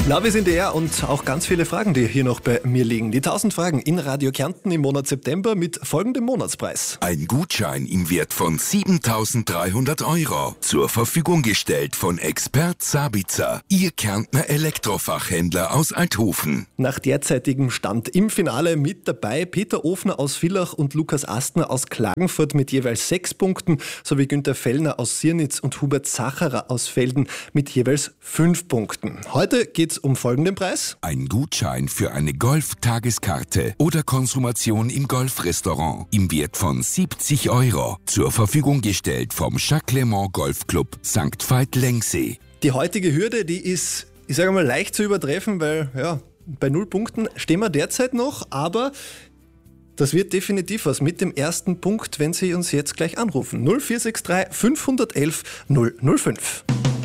Na, wir sind und auch ganz viele Fragen, die hier noch bei mir liegen. Die 1000 Fragen in Radio Kärnten im Monat September mit folgendem Monatspreis. Ein Gutschein im Wert von 7.300 € zur Verfügung gestellt von Expert Sabitzer, Ihr Kärntner Elektrofachhändler aus Althofen. Nach derzeitigem Stand im Finale mit dabei Peter Ofner aus Villach und Lukas Astner aus Klagenfurt mit jeweils 6 Punkten, sowie Günther Fellner aus Sirnitz und Hubert Sacherer aus Velden mit jeweils 5 Punkten. Heute geht's um folgenden Preis. Ein Gutschein für eine Golf-Tageskarte oder Konsumation im Golfrestaurant im Wert von 70 € zur Verfügung gestellt vom Jacques Le Mans Golfclub St. Veit-Lengsee. Die heutige Hürde, die ist, ich sage mal, leicht zu übertreffen, weil bei 0 Punkten stehen wir derzeit noch, aber das wird definitiv was mit dem ersten Punkt, wenn Sie uns jetzt gleich anrufen. 0463 511 005.